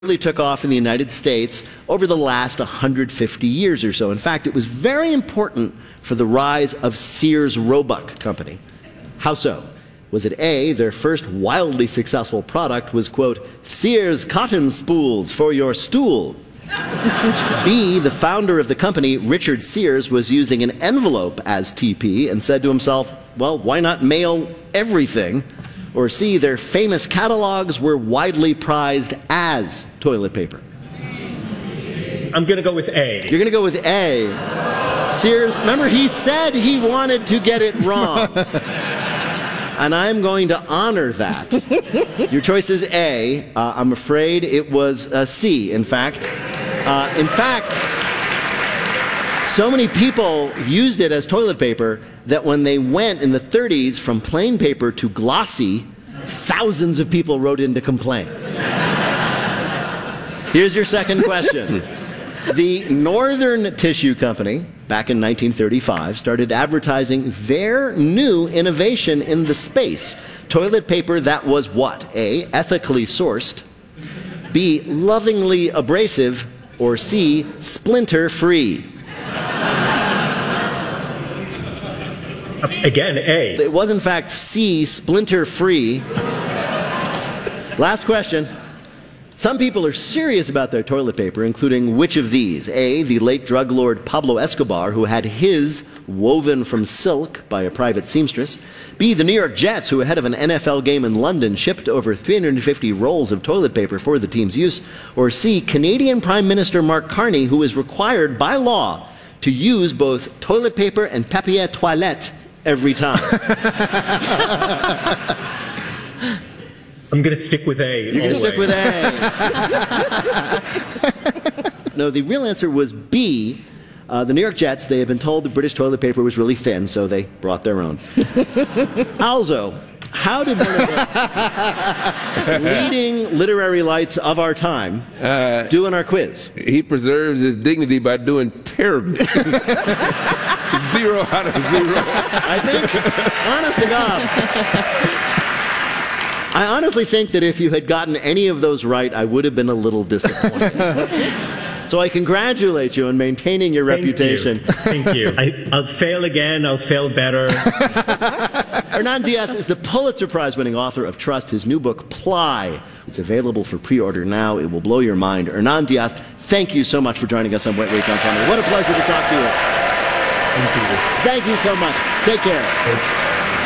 really took off in the United States over the last 150 years or so. In fact, it was very important for the rise of Sears Roebuck Company. How so? Was it A, their first wildly successful product was, quote, Sears cotton spools for your stool? B, the founder of the company, Richard Sears, was using an envelope as TP and said to himself, well, why not mail everything? Or C, their famous catalogs were widely prized as toilet paper. I'm going to go with A. You're going to go with A. Sears, remember, he said he wanted to get it wrong. And I'm going to honor that. Your choice is A. I'm afraid it was C. In fact, so many people used it as toilet paper that when they went in the 30s from plain paper to glossy, thousands of people wrote in to complain. Here's your second question. The Northern Tissue Company, back in 1935, started advertising their new innovation in the space. Toilet paper that was what? A, ethically sourced, B, lovingly abrasive, or C, splinter-free. Again, A. It was, in fact, C, splinter-free. Last question. Some people are serious about their toilet paper, including which of these? A, the late drug lord Pablo Escobar, who had his woven from silk by a private seamstress. B, the New York Jets, who ahead of an NFL game in London shipped over 350 rolls of toilet paper for the team's use. Or C, Canadian Prime Minister Mark Carney, who is required by law to use both toilet paper and papier toilette every time. I'm going to stick with A. You're going to stick with A. No, the real answer was B. The New York Jets, they had been told the British toilet paper was really thin, so they brought their own. Also, how did one of the leading literary lights of our time do in our quiz? He preserves his dignity by doing terribly. 0 out of 0. I think, honest to God, I honestly think that if you had gotten any of those right, I would have been a little disappointed. So I congratulate you on maintaining your reputation. Thank you. I'll fail again. I'll fail better. Hernan Diaz is the Pulitzer Prize-winning author of Trust, his new book, Ply. It's available for pre-order now. It will blow your mind. Hernan Diaz, thank you so much for joining us on Wait, Wait, Don't Tell Me. What a pleasure to talk to you. Thank you. Thank you so much. Take care.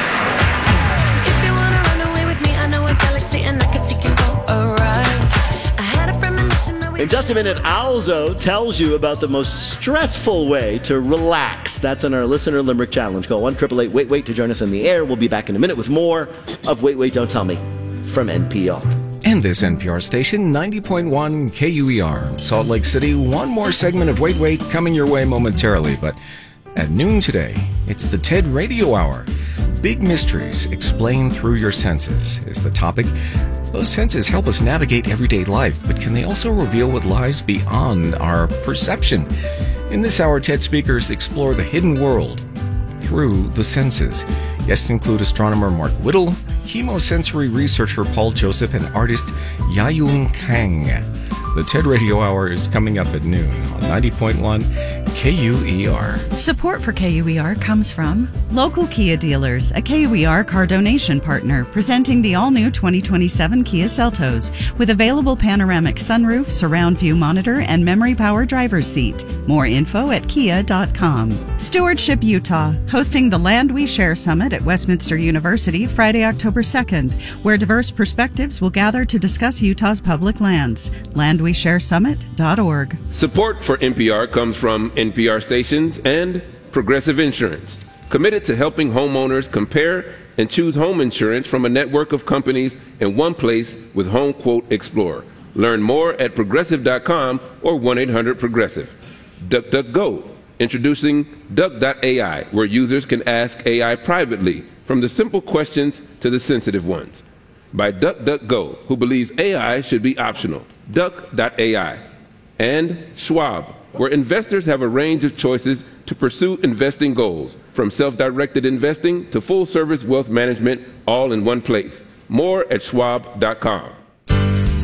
In just a minute, Alzo tells you about the most stressful way to relax. That's on our Listener Limerick Challenge. Call 1-888-WAIT-WAIT to join us on the air. We'll be back in a minute with more of Wait, Wait, Don't Tell Me from NPR. And this NPR station, 90.1 KUER, Salt Lake City. One more segment of Wait, Wait coming your way momentarily. But at noon today, it's the TED Radio Hour. Big Mysteries Explained Through Your Senses is the topic. Those senses help us navigate everyday life, but can they also reveal what lies beyond our perception? In this hour, TED speakers explore the hidden world through the senses. Guests include astronomer Mark Whittle, chemosensory researcher Paul Joseph, and artist Yayung Kang. The TED Radio Hour is coming up at noon on 90.1 KUER. Support for KUER comes from local Kia dealers, a KUER car donation partner, presenting the all-new 2027 Kia Seltos with available panoramic sunroof, surround view monitor, and memory power driver's seat. More info at kia.com. Stewardship Utah, hosting the Land We Share Summit at Westminster University Friday, October 2nd, where diverse perspectives will gather to discuss Utah's public lands. LandWeShareSummit.org. Support for NPR comes from NPR stations and Progressive Insurance, committed to helping homeowners compare and choose home insurance from a network of companies in one place with Home Quote Explorer. Learn more at progressive.com or 1-800-PROGRESSIVE. DuckDuckGo, introducing Duck.ai, where users can ask AI privately, from the simple questions to the sensitive ones. By DuckDuckGo, who believes AI should be optional. Duck.ai. And Schwab, where investors have a range of choices to pursue investing goals, from self-directed investing to full-service wealth management, all in one place. More at schwab.com.